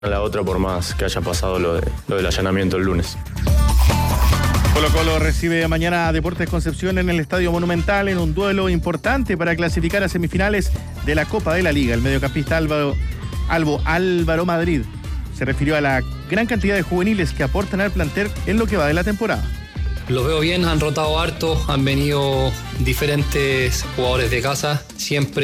a la otra por más que haya pasado lo del allanamiento el lunes. Colo-Colo recibe mañana a Deportes Concepción en el Estadio Monumental en un duelo importante para clasificar a semifinales de la Copa de la Liga. El mediocampista Álvaro Madrid se refirió a la gran cantidad de juveniles que aportan al plantel en lo que va de la temporada. Los veo bien, han rotado harto, han venido diferentes jugadores de casa, siempre